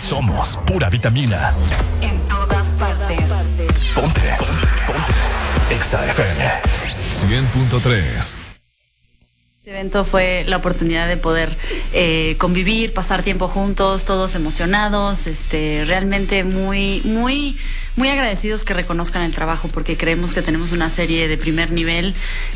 Somos pura vitamina. En todas partes. Ponte. Exa FM 100.3. Este evento fue la oportunidad de poder convivir, pasar tiempo juntos, todos emocionados, realmente muy agradecidos que reconozcan el trabajo, porque creemos que tenemos una serie de primer nivel,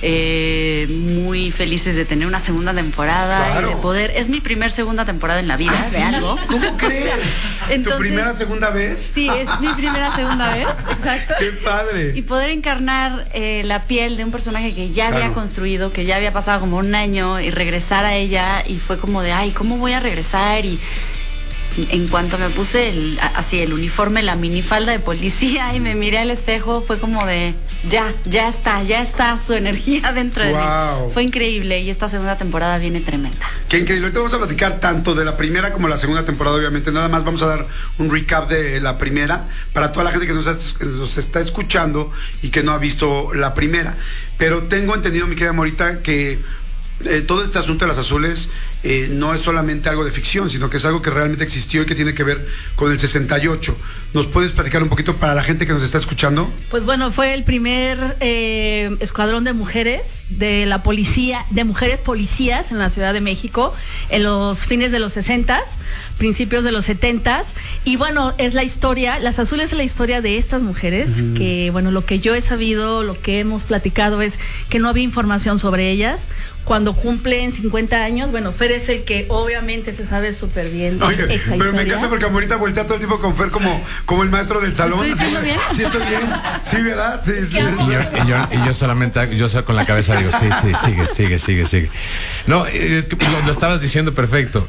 muy felices de tener una segunda temporada. Claro. Y de poder, es mi segunda temporada en la vida. ¿Sí? De algo. ¿Cómo crees? Entonces, ¿Tu primera segunda vez? Sí, es mi segunda vez, exacto. ¡Qué padre! Y poder encarnar la piel de un personaje que ya había construido, que ya había pasado como un año, y regresar a ella, y fue como de, ay, ¿cómo voy a regresar? Y en cuanto me puse el uniforme, la minifalda de policía, y me miré al espejo, fue como de, ya está su energía dentro de mí. Fue increíble, y esta segunda temporada viene tremenda. Qué increíble. Ahorita vamos a platicar tanto de la primera como la segunda temporada, obviamente. Nada más vamos a dar un recap de la primera para toda la gente que nos está escuchando y que no ha visto la primera. Pero tengo entendido, mi querida Morita, que todo este asunto de las azules no es solamente algo de ficción, sino que es algo que realmente existió y que tiene que ver con el 68. ¿Nos puedes platicar un poquito para la gente que nos está escuchando? Pues bueno, fue el primer escuadrón de mujeres de la policía, de mujeres policías en la Ciudad de México, en los fines de los 60s, principios de los 70s. Y bueno, es la historia, las azules es la historia de estas mujeres, que bueno, lo que yo he sabido, lo que hemos platicado es que no había información sobre ellas. Cuando cumplen 50 años, bueno, Fer es el que obviamente se sabe súper bien. Oye, pero historia. Me encanta porque Amorita voltea todo el tiempo con Fer como el maestro del salón. ¿Estoy diciendo bien? Sí, estoy bien. Sí, ¿verdad? Sí. Y yo solamente, yo con la cabeza digo, sí, sigue. No, es que lo estabas diciendo perfecto.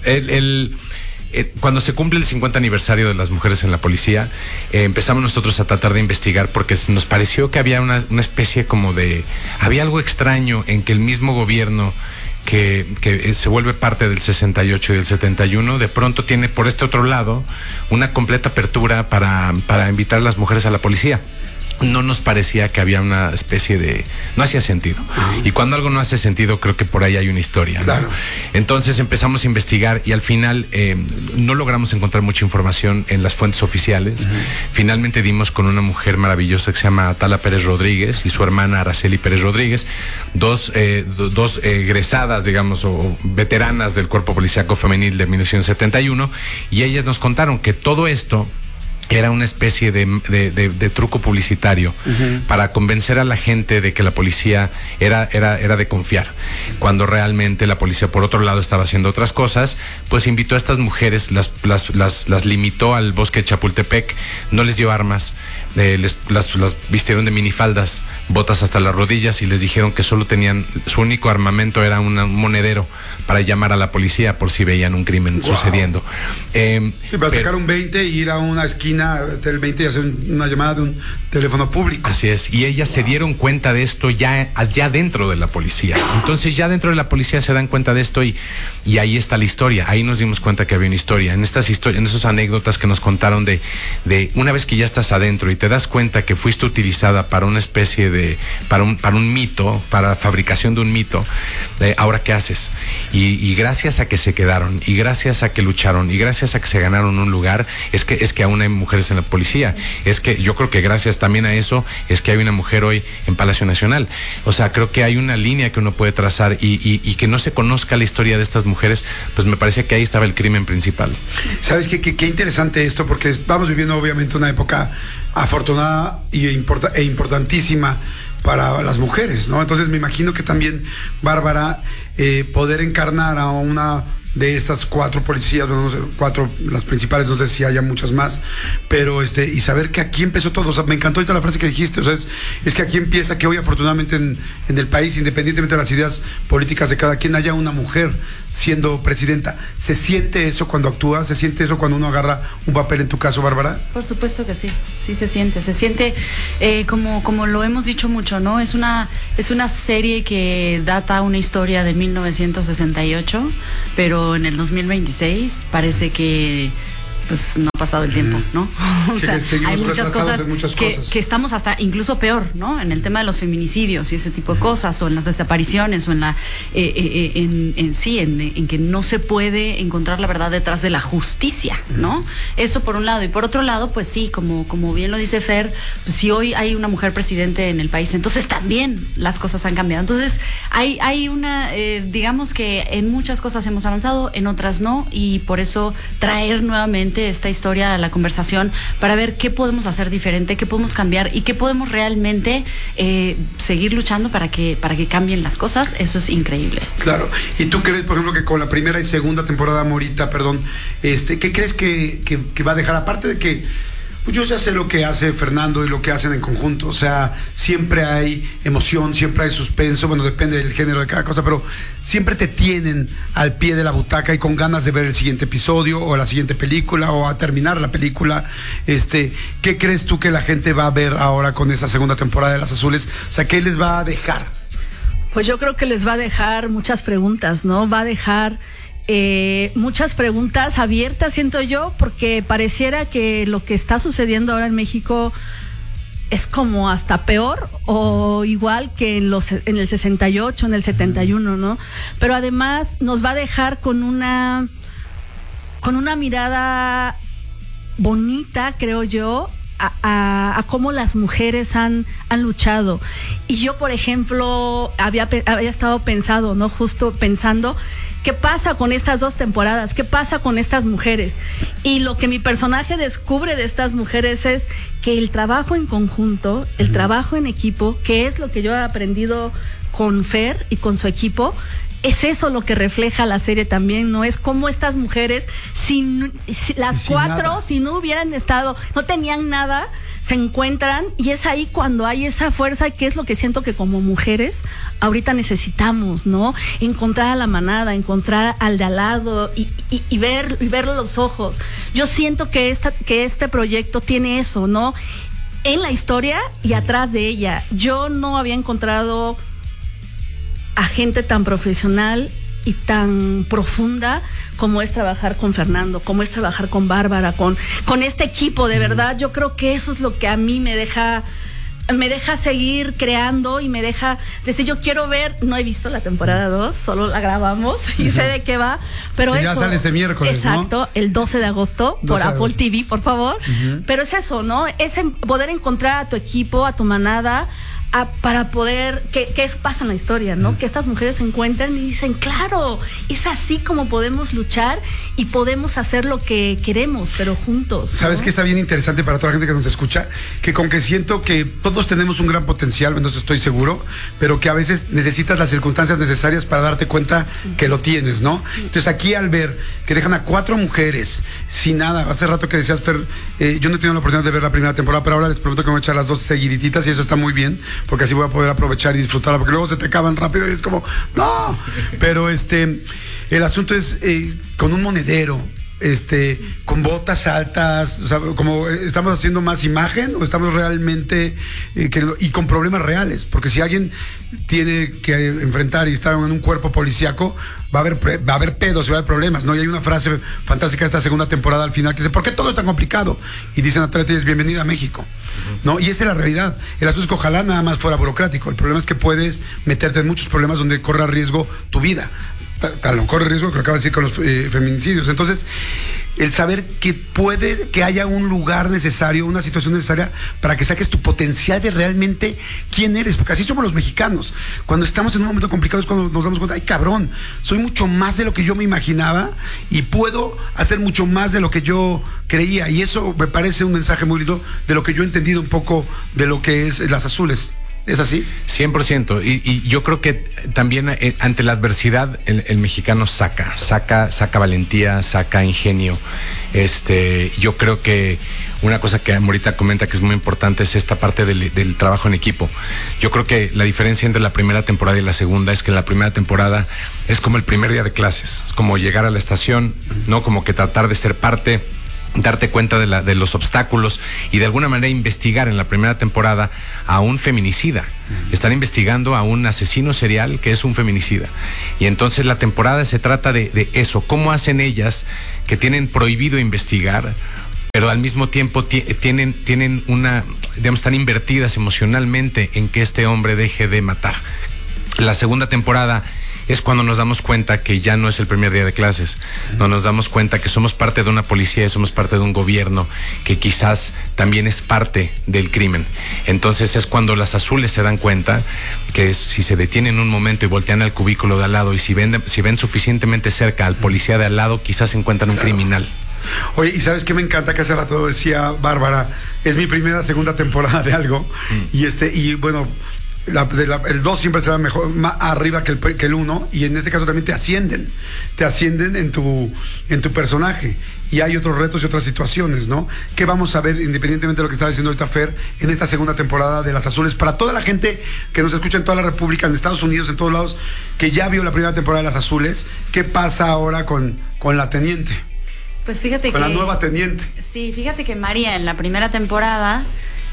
Cuando se cumple el 50 aniversario de las mujeres en la policía, empezamos nosotros a tratar de investigar, porque nos pareció que había una especie como de... Había algo extraño en que el mismo gobierno que se vuelve parte del 68 y del 71, de pronto tiene por este otro lado una completa apertura para invitar a las mujeres a la policía. No nos parecía que había una especie de... No hacía sentido. Y cuando algo no hace sentido, creo que por ahí hay una historia, ¿no? Claro. Entonces empezamos a investigar y al final no logramos encontrar mucha información en las fuentes oficiales. Finalmente dimos con una mujer maravillosa que se llama Atala Pérez Rodríguez y su hermana Araceli Pérez Rodríguez, dos egresadas, digamos, o veteranas del Cuerpo Policíaco Femenil de 1971, y ellas nos contaron que todo esto era una especie de truco publicitario para convencer a la gente de que la policía era de confiar, cuando realmente la policía por otro lado estaba haciendo otras cosas. Pues invitó a estas mujeres, las limitó al bosque de Chapultepec, no les dio armas, las vistieron de minifaldas, botas hasta las rodillas, y les dijeron que solo tenían, su único armamento era un monedero para llamar a la policía por si veían un crimen sucediendo. Sí, para sacar un 20 y ir a una esquina del 20 y hacer una llamada de un teléfono público. Así es, y ellas se dieron cuenta de esto ya dentro de la policía. Entonces ya dentro de la policía se dan cuenta de esto, y ahí está la historia. Ahí nos dimos cuenta que había una historia. En estas historias, en esas anécdotas que nos contaron de una vez que ya estás adentro y te das cuenta que fuiste utilizada para una especie de, para un mito, para fabricación de un mito, ahora qué haces. Y gracias a que se quedaron, y gracias a que lucharon, y gracias a que se ganaron un lugar, es que aún hay mujeres en la policía. Es que yo creo que gracias también a eso es que hay una mujer hoy en Palacio Nacional. O sea, creo que hay una línea que uno puede trazar, y que no se conozca la historia de estas mujeres, pues me parece que ahí estaba el crimen principal. ¿Sabes qué interesante esto? Porque estamos viviendo obviamente una época afortunada e importantísima para las mujeres, ¿no? Entonces me imagino que también, Bárbara, poder encarnar a una de estas 4 policías, bueno, no sé, 4, las principales, no sé si haya muchas más, pero y saber que aquí empezó todo. O sea, me encantó ahorita la frase que dijiste, o sea, es que aquí empieza, que hoy afortunadamente en el país, independientemente de las ideas políticas de cada quien, haya una mujer siendo presidenta. ¿Se siente eso cuando actúa? ¿Se siente eso cuando uno agarra un papel, en tu caso, Bárbara? Por supuesto que sí, sí se siente como lo hemos dicho mucho, ¿no? Es una serie que data una historia de 1968, pero en el 2026 parece que pues no ha pasado el tiempo, ¿no? O sea, hay muchas cosas, que estamos hasta incluso peor, ¿no? En el tema de los feminicidios y ese tipo de cosas, o en las desapariciones, o en la en que no se puede encontrar la verdad detrás de la justicia, ¿no? Eso por un lado. Y por otro lado, pues sí, como bien lo dice Fer, pues si hoy hay una mujer presidente en el país, entonces también las cosas han cambiado. Entonces hay una, digamos que en muchas cosas hemos avanzado, en otras no, y por eso traer nuevamente esta historia a la conversación para ver qué podemos hacer diferente, qué podemos cambiar y qué podemos realmente seguir luchando para que cambien las cosas. Eso es increíble. Claro. ¿Y tú crees, por ejemplo, que con la primera y segunda temporada, Morita, qué crees que va a dejar? Aparte de que pues yo ya sé lo que hace Fernando y lo que hacen en conjunto, o sea, siempre hay emoción, siempre hay suspenso, bueno, depende del género de cada cosa, pero siempre te tienen al pie de la butaca y con ganas de ver el siguiente episodio o la siguiente película o a terminar la película. ¿Qué crees tú que la gente va a ver ahora con esta segunda temporada de Las Azules? O sea, ¿qué les va a dejar? Pues yo creo que les va a dejar muchas preguntas, ¿no? Va a dejar muchas preguntas abiertas, siento yo, porque pareciera que lo que está sucediendo ahora en México es como hasta peor o igual que en el 68, en el 71, ¿no? Pero además nos va a dejar con una mirada bonita, creo yo, a cómo las mujeres han luchado. Y yo, por ejemplo, había estado pensando, ¿no? Justo pensando, ¿qué pasa con estas 2 temporadas? ¿Qué pasa con estas mujeres? Y lo que mi personaje descubre de estas mujeres es que el trabajo en conjunto, el trabajo en equipo, que es lo que yo he aprendido con Fer y con su equipo, es eso lo que refleja la serie también, ¿no? Es como estas mujeres, si las 4, si no hubieran estado, no tenían nada, se encuentran, y es ahí cuando hay esa fuerza, que es lo que siento que como mujeres ahorita necesitamos, ¿no? Encontrar a la manada, encontrar al de al lado y ver los ojos. Yo siento que este proyecto tiene eso, ¿no? En la historia y atrás de ella. Yo no había encontrado a gente tan profesional y tan profunda como es trabajar con Fernando, como es trabajar con Bárbara, con este equipo. De verdad, yo creo que eso es lo que a mí me deja seguir creando y me deja decir, yo quiero ver. No he visto la temporada 2, solo la grabamos y sé de qué va, pero ya sale este miércoles, exacto, ¿no? El 12 de agosto por Apple TV, por favor. Pero es eso, ¿no? Es poder encontrar a tu equipo, a tu manada, para poder, que eso pasa en la historia, ¿no? Que estas mujeres se encuentran y dicen, claro, es así como podemos luchar y podemos hacer lo que queremos, pero juntos, ¿no? ¿Sabes qué está bien interesante para toda la gente que nos escucha? Que con que siento que todos tenemos un gran potencial, entonces estoy seguro, pero que a veces necesitas las circunstancias necesarias para darte cuenta que lo tienes, ¿no? Entonces aquí al ver que dejan a 4 mujeres sin nada, hace rato que decías, Fer, yo no he tenido la oportunidad de ver la primera temporada, pero ahora les prometo que me voy a echar las 2 seguiditas y eso está muy bien, porque así voy a poder aprovechar y disfrutarla, porque luego se te acaban rápido y es como, no. Pero el asunto es con un monedero, con botas altas, o sea, como estamos haciendo más imagen o estamos realmente queriendo, y con problemas reales, porque si alguien tiene que enfrentar y está en un cuerpo policíaco, va a haber pedos y va a haber problemas, ¿no? Y hay una frase fantástica de esta segunda temporada al final que dice, ¿por qué todo es tan complicado? Y dice Natalia Telles, bienvenida a México, ¿no? Y esa es la realidad. El asunto es que ojalá nada más fuera burocrático. El problema es que puedes meterte en muchos problemas donde corra riesgo tu vida. Tal corre riesgo que lo acaba de decir con los feminicidios. Entonces, el saber que haya un lugar necesario, una situación necesaria para que saques tu potencial de realmente quién eres, porque así somos los mexicanos. Cuando estamos en un momento complicado es cuando nos damos cuenta, ay cabrón, soy mucho más de lo que yo me imaginaba y puedo hacer mucho más de lo que yo creía, y eso me parece un mensaje muy lindo de lo que yo he entendido un poco de lo que es Las Azules. ¿Es así? 100%. Y yo creo que también ante la adversidad el mexicano saca valentía, saca ingenio. Yo creo que una cosa que Morita comenta que es muy importante es esta parte del trabajo en equipo. Yo creo que la diferencia entre la primera temporada y la segunda es que la primera temporada es como el primer día de clases. Es como llegar a la estación, ¿no? Como que tratar de ser parte darte cuenta de los obstáculos y de alguna manera investigar en la primera temporada a un feminicida. Están investigando a un asesino serial que es un feminicida. Y entonces la temporada se trata de eso, cómo hacen ellas que tienen prohibido investigar, pero al mismo tiempo tienen una, digamos, están invertidas emocionalmente en que este hombre deje de matar. La segunda temporada es cuando nos damos cuenta que ya no es el primer día de clases, no nos damos cuenta que somos parte de una policía y somos parte de un gobierno que quizás también es parte del crimen. Entonces es cuando las azules se dan cuenta que si se detienen un momento y voltean al cubículo de al lado y si ven suficientemente cerca al policía de al lado, quizás encuentran un criminal. Oye, ¿y sabes qué me encanta? Que hace rato decía Bárbara, es mi segunda temporada de algo, y bueno, el 2 siempre será mejor, más arriba que el 1, y en este caso también te ascienden en tu personaje, y hay otros retos y otras situaciones, ¿no? Que vamos a ver, independientemente de lo que estaba diciendo ahorita Fer, en esta segunda temporada de Las Azules, para toda la gente que nos escucha en toda la República, en Estados Unidos, en todos lados, que ya vio la primera temporada de Las Azules. ¿Qué pasa ahora con la teniente? Pues fíjate con la nueva teniente. Sí, fíjate que María en la primera temporada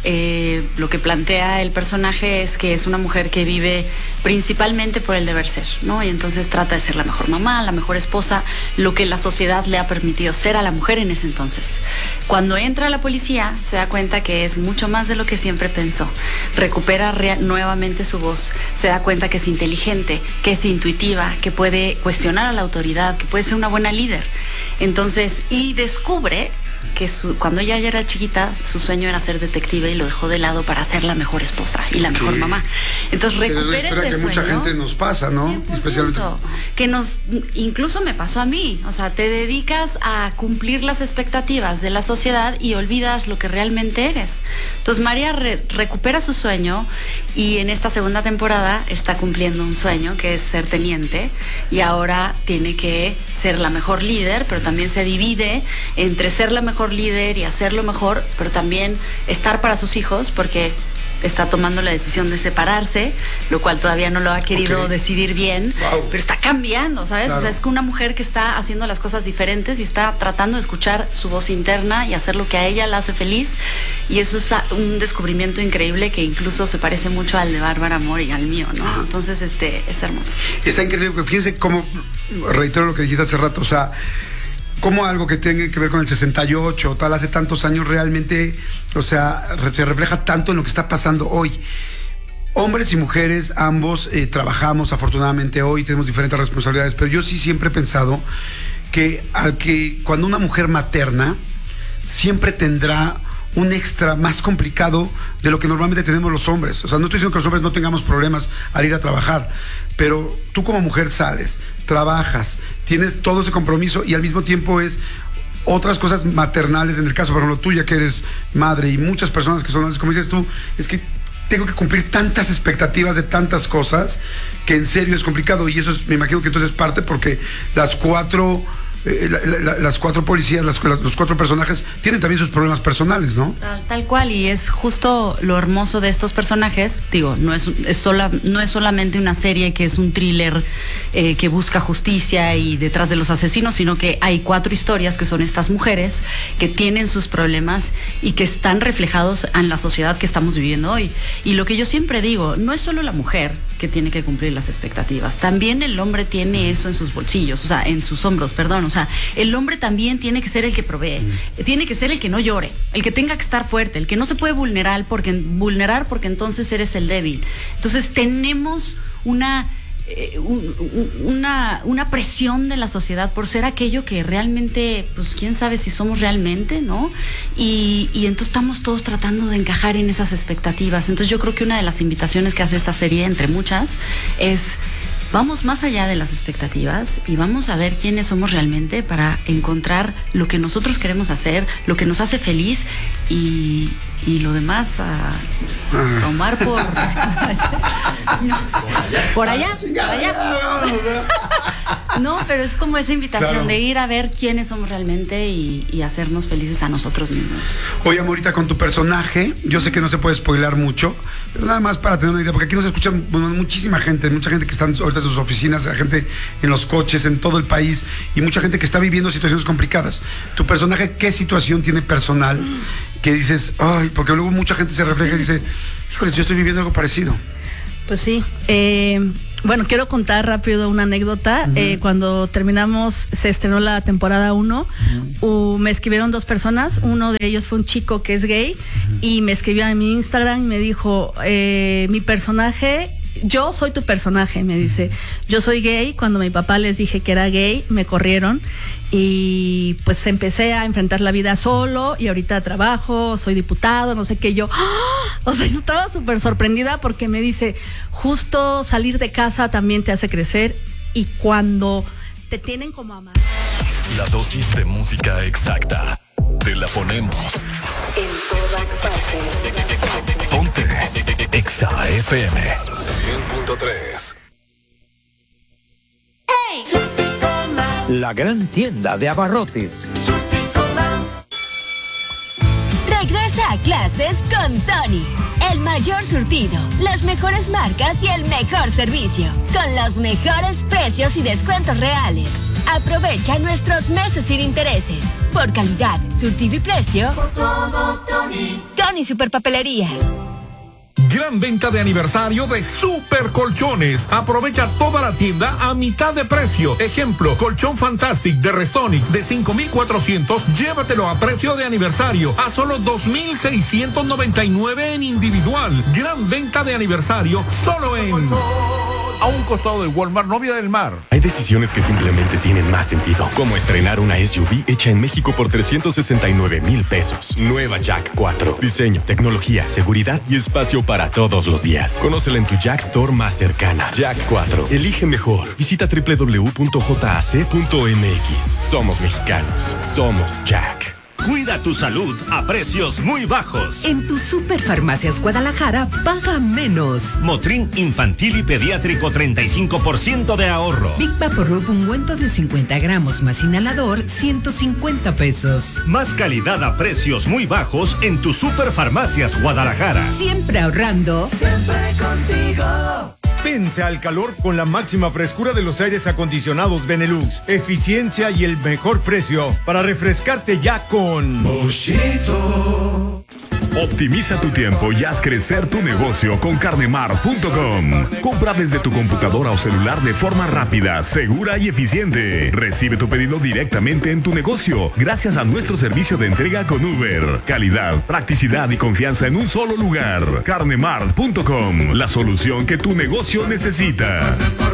lo que plantea el personaje es que es una mujer que vive principalmente por el deber ser, ¿no? Y entonces trata de ser la mejor mamá, la mejor esposa, lo que la sociedad le ha permitido ser a la mujer en ese entonces. Cuando entra a la policía se da cuenta que es mucho más de lo que siempre pensó. Recupera nuevamente su voz, se da cuenta que es inteligente, que es intuitiva, que puede cuestionar a la autoridad, que puede ser una buena líder. Entonces, y descubre que cuando ella ya era chiquita, su sueño era ser detective y lo dejó de lado para ser la mejor esposa y la mejor mamá. Entonces recupera este sueño. Que mucha gente nos pasa, ¿no? 100%, especialmente. Que incluso me pasó a mí. O sea, te dedicas a cumplir las expectativas de la sociedad y olvidas lo que realmente eres. Entonces María recupera su sueño y en esta segunda temporada está cumpliendo un sueño que es ser teniente y ahora tiene que ser la mejor líder, pero también se divide entre ser la mejor líder y hacerlo mejor, pero también estar para sus hijos, porque está tomando la decisión de separarse, lo cual todavía no lo ha querido decidir bien, pero está cambiando, ¿sabes? Claro. O sea, es que una mujer que está haciendo las cosas diferentes y está tratando de escuchar su voz interna y hacer lo que a ella la hace feliz, y eso es un descubrimiento increíble que incluso se parece mucho al de Bárbara Mori y al mío, ¿no? Ajá. Entonces, es hermoso. Está increíble, fíjense cómo, reitero lo que dijiste hace rato, o sea, como algo que tiene que ver con el 68, tal, hace tantos años realmente, o sea, se refleja tanto en lo que está pasando hoy. Hombres y mujeres, ambos trabajamos afortunadamente hoy, tenemos diferentes responsabilidades, pero yo sí siempre he pensado que cuando una mujer materna, siempre tendrá un extra más complicado de lo que normalmente tenemos los hombres. O sea, no estoy diciendo que los hombres no tengamos problemas al ir a trabajar, pero tú como mujer sales, trabajas, tienes todo ese compromiso y al mismo tiempo es otras cosas maternales, en el caso, por ejemplo, tuya que eres madre y muchas personas que son, como dices tú, es que tengo que cumplir tantas expectativas de tantas cosas que en serio es complicado, y eso es, me imagino que entonces parte porque las cuatro policías, los cuatro personajes tienen también sus problemas personales, ¿no? Tal cual, y es justo lo hermoso de estos personajes. Digo, no es solamente una serie que es un thriller que busca justicia y detrás de los asesinos, sino que hay 4 historias que son estas mujeres que tienen sus problemas y que están reflejados en la sociedad que estamos viviendo hoy. Y lo que yo siempre digo, no es solo la mujer que tiene que cumplir las expectativas, también el hombre tiene eso en sus bolsillos, o sea, en sus hombros, perdón, o sea, el hombre también tiene que ser el que provee, tiene que ser el que no llore, el que tenga que estar fuerte, el que no se puede vulnerar porque entonces eres el débil. Entonces tenemos una presión de la sociedad por ser aquello que realmente, pues quién sabe si somos realmente, ¿no? Y entonces estamos todos tratando de encajar en esas expectativas. Entonces yo creo que una de las invitaciones que hace esta serie, entre muchas, es vamos más allá de las expectativas y vamos a ver quiénes somos realmente para encontrar lo que nosotros queremos hacer, lo que nos hace feliz y lo demás a tomar por allá. No, pero es como esa invitación Claro. de ir a ver quiénes somos realmente y hacernos felices a nosotros mismos. Oye, Amorita, con tu personaje, yo sé que no se puede spoilar mucho, pero nada más para tener una idea, porque aquí nos escuchan mucha gente que está ahorita en sus oficinas, la gente en los coches, en todo el país, y mucha gente que está viviendo situaciones complicadas. Tu personaje, ¿qué situación tiene personal que dices, ay, porque luego mucha gente se refleja y dice, híjoles, yo estoy viviendo algo parecido? Pues sí. Bueno, quiero contar rápido una anécdota. Cuando terminamos, se estrenó la temporada 1, me escribieron 2 personas. Uno de ellos fue un chico que es gay y me escribió en mi Instagram y me dijo, mi personaje... Yo soy tu personaje, me dice. Yo soy gay. Cuando mi papá les dije que era gay, me corrieron y pues empecé a enfrentar la vida solo y ahorita trabajo, soy diputado, no sé qué. Yo, o sea, yo estaba súper sorprendida porque me dice, justo salir de casa también te hace crecer y cuando te tienen como amar. La dosis de música exacta. Te la ponemos. En todas partes. Ponte Exa FM 100.3. La gran tienda de abarrotes. Regresa a clases con Tony. El mayor surtido, las mejores marcas y el mejor servicio. Con los mejores precios y descuentos reales. Aprovecha nuestros meses sin intereses. Por calidad, surtido y precio. Por todo, Tony. Tony Superpapelerías. Gran venta de aniversario de Super Colchones. Aprovecha toda la tienda a mitad de precio. Ejemplo, colchón Fantastic de Restonic de 5,400. Llévatelo a precio de aniversario a solo 2,699 en individual. Gran venta de aniversario solo en... A un costado de Walmart, Novia del Mar. Hay decisiones que simplemente tienen más sentido, como estrenar una SUV hecha en México por 369,000 pesos. Nueva Jack 4. Diseño, tecnología, seguridad y espacio para todos los días. Conócela en tu Jack Store más cercana. Jack 4. Elige mejor. Visita www.jac.mx. Somos mexicanos. Somos Jack. Cuida tu salud a precios muy bajos. En tu Superfarmacias Guadalajara, paga menos. Motrin infantil y pediátrico, 35% de ahorro. Big Vaporub ungüento de 50 gramos más inhalador, 150 pesos. Más calidad a precios muy bajos en tu Superfarmacias Guadalajara. Siempre ahorrando. Siempre contigo. Vence al calor con la máxima frescura de los aires acondicionados Benelux, eficiencia y el mejor precio para refrescarte ya con Boschito. Optimiza tu tiempo y haz crecer tu negocio con carnemar.com. Compra desde tu computadora o celular de forma rápida, segura y eficiente. Recibe tu pedido directamente en tu negocio gracias a nuestro servicio de entrega con Uber. Calidad, practicidad y confianza en un solo lugar. carnemar.com, la solución que tu negocio necesita.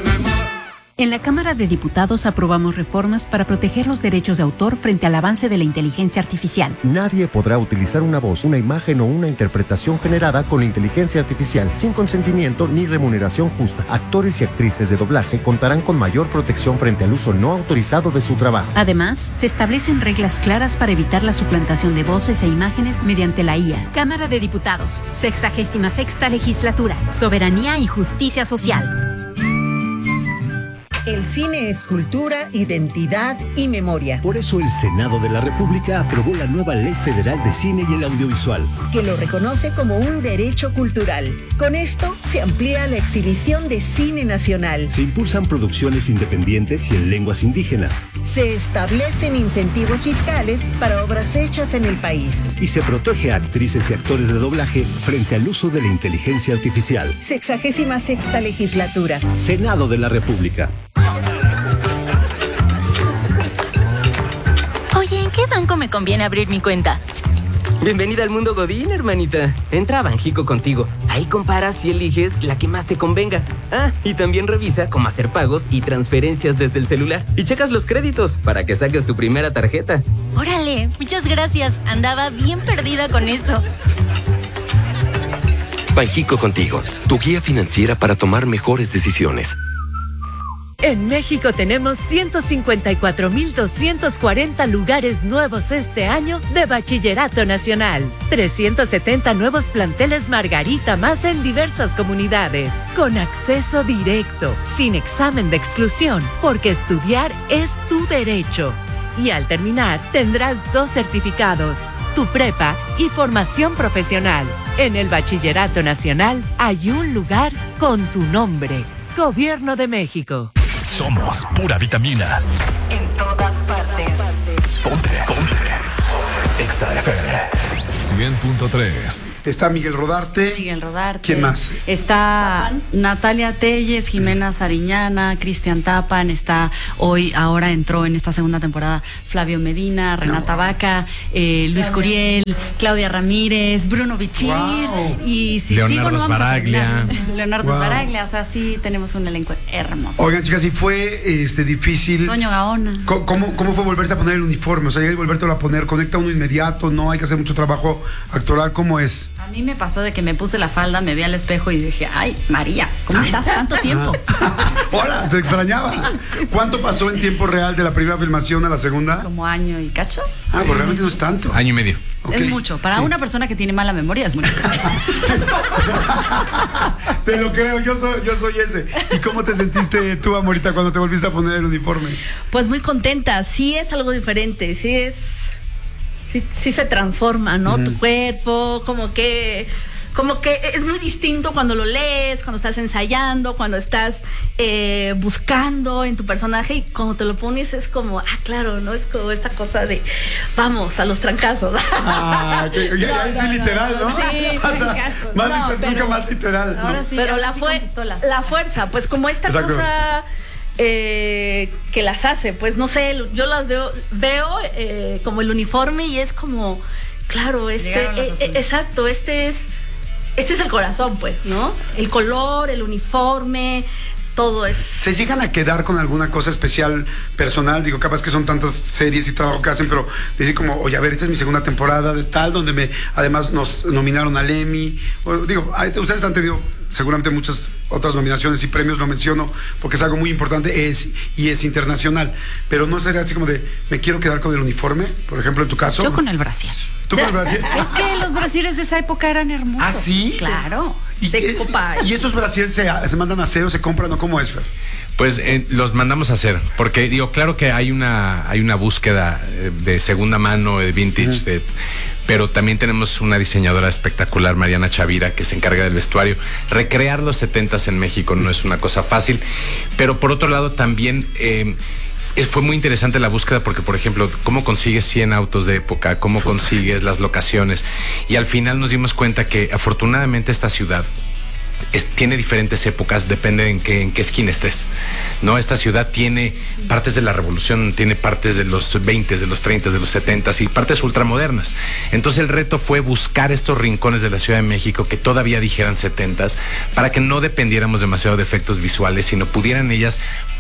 En la Cámara de Diputados aprobamos reformas para proteger los derechos de autor frente al avance de la inteligencia artificial. Nadie podrá utilizar una voz, una imagen o una interpretación generada con inteligencia artificial sin consentimiento ni remuneración justa. Actores y actrices de doblaje contarán con mayor protección frente al uso no autorizado de su trabajo. Además, se establecen reglas claras para evitar la suplantación de voces e imágenes mediante la IA. Cámara de Diputados, 66ª Legislatura, Soberanía y Justicia Social. El cine es cultura, identidad y memoria. Por eso el Senado de la República aprobó la nueva Ley Federal de Cine y el Audiovisual, que lo reconoce como un derecho cultural. Con esto se amplía la exhibición de cine nacional. Se impulsan producciones independientes y en lenguas indígenas. Se establecen incentivos fiscales para obras hechas en el país. Y se protege a actrices y actores de doblaje frente al uso de la inteligencia artificial. 66ª Legislatura. Senado de la República. Oye, ¿en qué banco me conviene abrir mi cuenta? Bienvenida al mundo Godín, hermanita. Entra a Banjico Contigo. Ahí comparas y eliges la que más te convenga. Ah, y también revisa cómo hacer pagos y transferencias desde el celular. Y checas los créditos para que saques tu primera tarjeta. Órale, muchas gracias. Andaba bien perdida con eso. Banjico Contigo, tu guía financiera para tomar mejores decisiones. En México tenemos 154,240 lugares nuevos este año de Bachillerato Nacional. 370 nuevos planteles Margarita más en diversas comunidades. Con acceso directo, sin examen de exclusión, porque estudiar es tu derecho. Y al terminar, tendrás 2 certificados, tu prepa y formación profesional. En el Bachillerato Nacional hay un lugar con tu nombre. Gobierno de México. Somos pura vitamina. En todas partes. Ponte. Exa FM 100.3. Está Miguel Rodarte. ¿Quién más? Está Natalia Telles, Jimena Sariñana, Cristian Tapan, ahora entró en esta segunda temporada Flavio Medina, Renata Vaca, Luis Curiel, Claudia Ramírez, Bruno Bichir, y si Leonardo Sbaraglia. Leonardo Sbaraglia, o sea, sí tenemos un elenco hermoso. Oigan, chicas, ¿y fue difícil? Toño Gaona. ¿Cómo fue volverse a poner el uniforme? O sea, hay que volvértelo a poner, conecta uno inmediato, no hay que hacer mucho trabajo actoral, ¿cómo es? A mí me pasó de que me puse la falda, me vi al espejo y dije, ay, María, ¿cómo estás tanto tiempo? Hola, te extrañaba. ¿Cuánto pasó en tiempo real de la primera filmación a la segunda? Como año y cacho. Pues realmente no es tanto. Año y medio. Okay. Es mucho. Para una persona que tiene mala memoria es mucho. Te lo creo, yo soy ese. ¿Y cómo te sentiste tú, amorita, cuando te volviste a poner el uniforme? Pues muy contenta. Sí es algo diferente. Sí se transforma, ¿no? Tu cuerpo, como que es muy distinto cuando lo lees, cuando estás ensayando, cuando estás buscando en tu personaje, y cuando te lo pones es como, claro, ¿no? Es como esta cosa de, vamos, a los trancazos. Es literal, ¿no? Sí, nunca más literal. Ahora sí, pero la fuerza, pues como esta cosa... que las hace, pues no sé, yo las veo como el uniforme y es como, claro, exacto, este es el corazón, pues, ¿no? El color, el uniforme, todo es... ¿Se llegan a quedar con alguna cosa especial personal? Digo, capaz que son tantas series y trabajo que hacen, pero decir como, oye, a ver, esta es mi segunda temporada de tal, donde además nos nominaron al Emmy. Ustedes han tenido seguramente muchas otras nominaciones y premios, lo menciono porque es algo muy importante, es internacional, pero no sería así como de, me quiero quedar con el uniforme, por ejemplo, en tu caso. Yo con el brasier. ¿Tú con el brasier? Es que los brasieres de esa época eran hermosos. ¿Ah, sí? Claro. ¿Y esos brasieres se mandan a hacer o se compran o cómo es, Fer? Pues los mandamos a hacer, porque digo, claro que hay una búsqueda de segunda mano, de vintage, pero también tenemos una diseñadora espectacular, Mariana Chavira, que se encarga del vestuario. Recrear los 70s en México no es una cosa fácil, pero por otro lado también fue muy interesante la búsqueda porque, por ejemplo, cómo consigues 100 autos de época, cómo consigues las locaciones, y al final nos dimos cuenta que afortunadamente esta ciudad tiene diferentes épocas, depende en qué esquina estés, ¿no? Esta ciudad tiene partes de la revolución, tiene partes de los 20s, de los 30s, de los 70s y partes ultramodernas. Entonces el reto fue buscar estos rincones de la Ciudad de México que todavía dijeran 70s, para que no dependiéramos demasiado de efectos visuales, sino pudieran ellas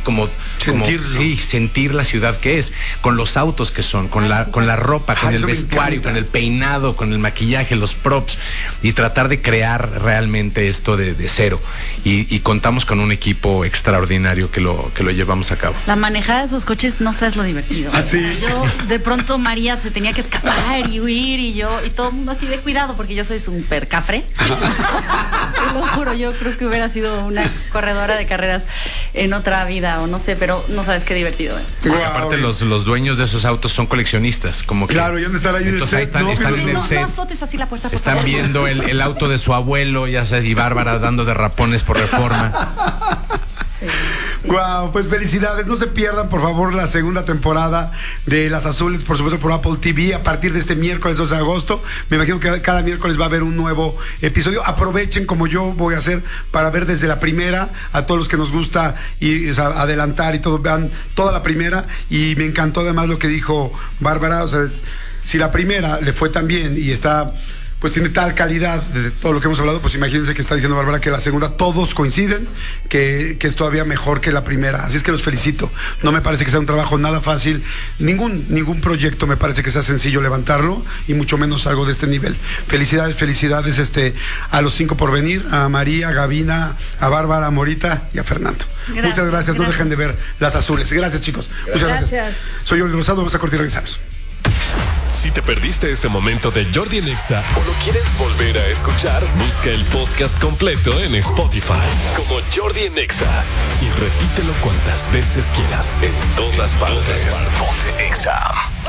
sentir la ciudad que es, con los autos que son, con la ropa, con el vestuario, con el peinado, con el maquillaje, los props, y tratar de crear realmente esto de cero. Y contamos con un equipo extraordinario que lo llevamos a cabo. La manejada de esos coches no sabes lo divertido. ¿Sí? Yo, de pronto, María se tenía que escapar y huir, y todo el mundo así de cuidado, porque yo soy súper cafre. Te lo juro, yo creo que hubiera sido una corredora de carreras en otra vida, o no sé, pero no sabes qué divertido. Porque aparte los dueños de esos autos son coleccionistas, como que... Claro, y dónde están ahí. Entonces ahí están en el set. No azotes así la puerta, por Están favor. viendo el auto de su abuelo, ya sabes, y Bárbara dando derrapones por Reforma. Sí. Wow, pues felicidades. No se pierdan, por favor, la segunda temporada de Las Azules, por supuesto, por Apple TV, a partir de este miércoles 12 de agosto. Me imagino que cada miércoles va a haber un nuevo episodio. Aprovechen, como yo voy a hacer, para ver desde la primera, a todos los que nos gusta y, o sea, adelantar y todo, vean toda la primera. Y me encantó además lo que dijo Bárbara, o sea, si la primera le fue tan bien y está pues tiene tal calidad de todo lo que hemos hablado, pues imagínense que está diciendo Bárbara que la segunda todos coinciden que es todavía mejor que la primera. Así es que los felicito. No me parece que sea un trabajo nada fácil. Ningún proyecto me parece que sea sencillo levantarlo, y mucho menos algo de este nivel. Felicidades a los 5 por venir, a María, a Gabina, a Bárbara, a Morita y a Fernando. Muchas gracias. No dejen de ver Las Azules. Gracias, chicos. Muchas gracias. Soy Jordi Rosado. Vamos a cortar y regresamos. Si te perdiste este momento de Jordi en Exa o lo quieres volver a escuchar, busca el podcast completo en Spotify como Jordi en Exa y repítelo cuantas veces quieras en todas partes. Ponte Exa.